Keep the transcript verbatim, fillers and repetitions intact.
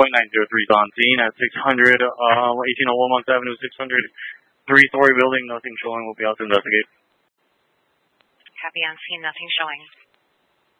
point nine zero three is on scene at six hundred, uh, eighteen oh one Monmouth Avenue, six hundred, three-story building. Nothing showing. We'll be out to investigate. Copy on scene. Nothing showing.